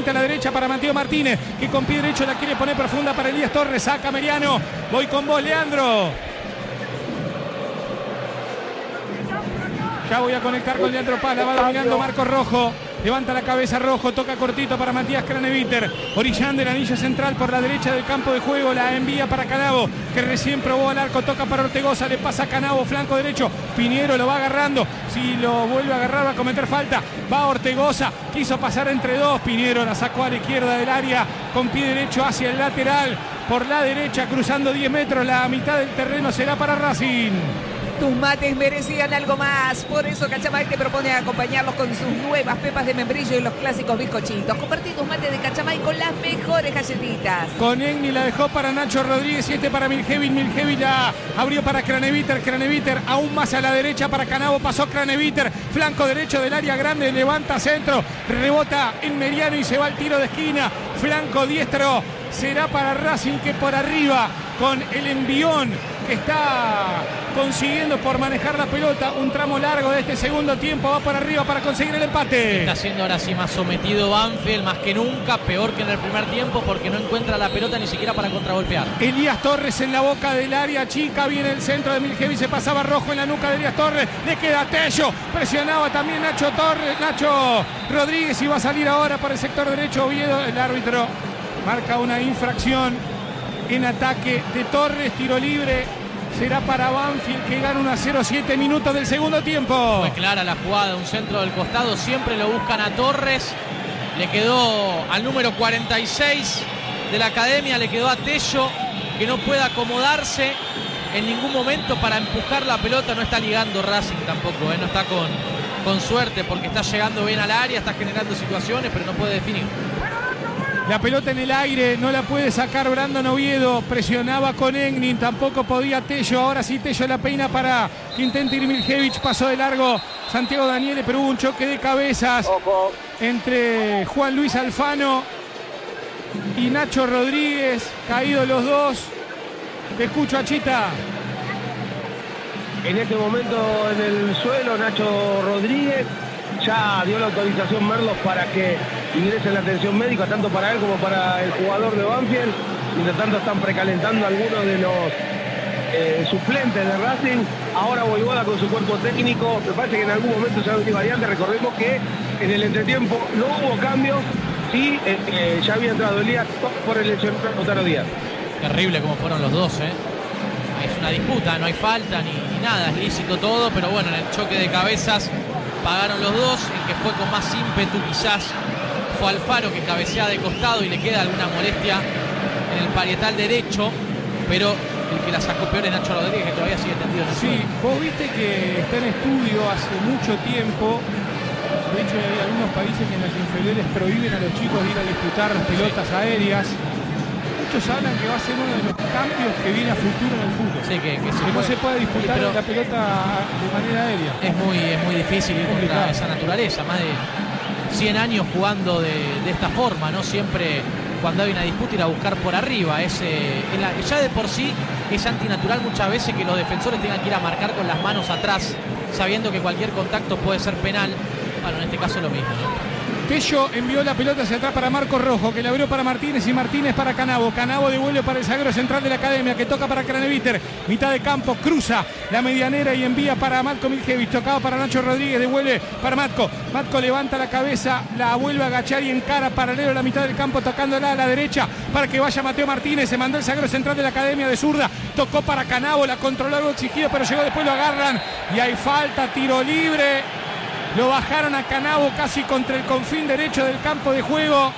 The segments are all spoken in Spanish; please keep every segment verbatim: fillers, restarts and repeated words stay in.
nuevamente a la derecha para Mateo Martínez, que con pie derecho la quiere poner profunda para Elías Torres. Saca Meriano. Voy con vos, Leandro. Ya voy a conectar con Leandro Paz. La va dominando Marcos Rojo. Levanta la cabeza Rojo, toca cortito para Matías Craneviter, orillando el anillo central por la derecha del campo de juego, la envía para Canavo, que recién probó al arco, toca para Ortegoza, le pasa a Canavo, flanco derecho, Piñero lo va agarrando, si lo vuelve a agarrar va a cometer falta, va Ortegoza, quiso pasar entre dos, Piñero la sacó a la izquierda del área, con pie derecho hacia el lateral, por la derecha, cruzando diez metros, la mitad del terreno será para Racing. Tus mates merecían algo más. Por eso Cachamay te propone acompañarlos con sus nuevas pepas de membrillo y los clásicos bizcochitos. Compartí tus mates de Cachamay con las mejores galletitas. Con Egni la dejó para Nacho Rodríguez, siete para Miljevic. Miljevic la abrió para Craneviter. Craneviter aún más a la derecha para Canavo. Pasó Craneviter, flanco derecho del área grande. Levanta centro, rebota en Meriano y se va al tiro de esquina. Flanco diestro será para Racing, que por arriba con el envión que está consiguiendo por manejar la pelota, un tramo largo de este segundo tiempo, va para arriba para conseguir el empate. Está siendo ahora sí más sometido Banfield, más que nunca, peor que en el primer tiempo, porque no encuentra la pelota ni siquiera para contragolpear. Elías Torres en la boca del área chica, viene el centro de Miljevic, se pasaba Rojo en la nuca de Elías Torres, le queda Tello, presionaba también Nacho Torres, Nacho Rodríguez, y va a salir ahora por el sector derecho Oviedo. El árbitro marca una infracción en ataque de Torres, tiro libre, será para Banfield, que gana uno a cero, siete minutos del segundo tiempo. Fue clara la jugada, un centro del costado, siempre lo buscan a Torres, le quedó al número cuarenta y seis de la academia, le quedó a Tello, que no puede acomodarse en ningún momento para empujar la pelota. No está ligando Racing tampoco, ¿eh? No está con, con suerte, porque está llegando bien al área, está generando situaciones, pero no puede definir. La pelota en el aire, no la puede sacar Brandon Oviedo, presionaba con Egnin, tampoco podía Tello, ahora sí Tello la peina para que intente ir Miljevic, pasó de largo Santiago Daniele, pero hubo un choque de cabezas Ojo. entre Juan Luis Alfano y Nacho Rodríguez, caídos los dos. Te escucho, Achita. En este momento en el suelo Nacho Rodríguez ya dio la autorización Merlos para que ingrese la atención médica, tanto para él como para el jugador de Banfield. Mientras tanto están precalentando algunos de los eh, suplentes de Racing. Ahora Voivoda con su cuerpo técnico. Me parece que en algún momento se ha dado variante. Recordemos que en el entretiempo no hubo cambios. Sí, eh, eh, ya había entrado Elías por el lesionado Lautaro Díaz. Terrible como fueron los dos, ¿eh? Es una disputa, no hay falta ni, ni nada, es lícito todo, pero bueno, en el choque de cabezas pagaron los dos. El que fue con más ímpetu quizás fue Alfaro, que cabecea de costado y le queda alguna molestia en el parietal derecho, pero el que la sacó peor es Nacho Rodríguez, que todavía sigue tendido en el Sí, suelo. vos viste que está en estudio hace mucho tiempo. De hecho, hay algunos países que en las inferiores prohíben a los chicos de ir a disputar pelotas aéreas. Muchos hablan que va a ser uno de los cambios que viene a futuro en el fútbol. Sí, que, que, se que no puede, se puede disputar pero la pelota de manera aérea. Es muy, es muy difícil ir contra esa naturaleza, más de cien años jugando de, de esta forma, ¿no? Siempre cuando hay una disputa ir a buscar por arriba. Es, eh, es la, ya de por sí es antinatural muchas veces que los defensores tengan que ir a marcar con las manos atrás, sabiendo que cualquier contacto puede ser penal. Bueno, en este caso es lo mismo, ¿no? Tello envió la pelota hacia atrás para Marcos Rojo, que la abrió para Martínez y Martínez para Canavo. Canavo devuelve para el zaguero central de la academia, que toca para Craneviter. Mitad de campo, cruza la medianera y envía para Matko Miljevic. Tocado para Nacho Rodríguez, devuelve para Matko. Matko levanta la cabeza, la vuelve a agachar y encara paralelo a la mitad del campo, tocándola a la derecha para que vaya Mateo Martínez. Se mandó el zaguero central de la academia de zurda. Tocó para Canavo, la controló algo exigido, pero llegó después, lo agarran y hay falta, tiro libre. Lo bajaron a Canavo casi contra el confín derecho del campo de juego.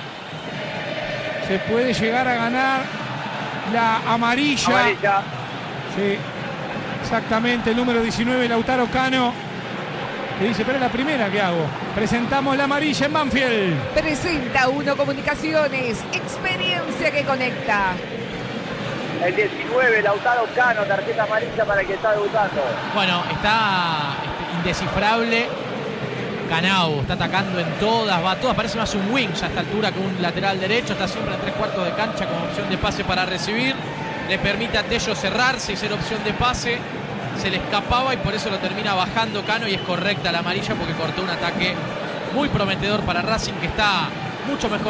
Se puede llegar a ganar la amarilla. Amarilla. Sí, exactamente, el número diecinueve, Lautaro Cano. Que dice, pero es la primera que hago. Presentamos la amarilla en Banfield. Presenta Uno Comunicaciones, experiencia que conecta. El diecinueve, Lautaro Cano, tarjeta amarilla para el que está debutando. Bueno, está este, indescifrable. Canavo está atacando en todas, va a todas, parece más un wing ya a esta altura que un lateral derecho, está siempre en tres cuartos de cancha como opción de pase para recibir, le permite a Tello cerrarse y ser opción de pase, se le escapaba y por eso lo termina bajando Cano, y es correcta la amarilla porque cortó un ataque muy prometedor para Racing, que está mucho mejor